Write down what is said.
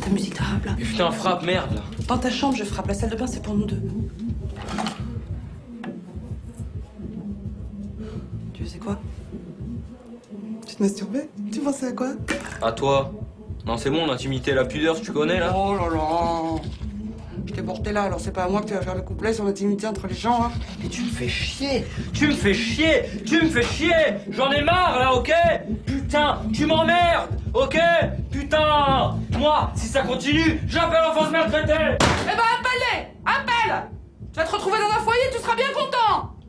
ta musique d'arabe là. Mais putain, frappe, merde là. Dans ta chambre, je frappe. La salle de bain, c'est pour nous deux. Tu sais quoi? Tu te masturbais? Tu pensais à quoi? À toi. Non, c'est bon, l'intimité et la pudeur, tu connais là? Oh là là. Je t'ai porté là, alors c'est pas à moi que tu vas faire le couplet sur l'intimité entre les gens, hein. Mais tu me fais chier. Tu me fais chier. Tu me fais chier. J'en ai marre là, ok? Putain, tu m'emmerdes, ok? Putain. Moi, si ça continue, j'appelle Enfance Maltraitée. Eh ben appelle-les! Appelle! Tu vas te retrouver dans un foyer, tu seras bien content!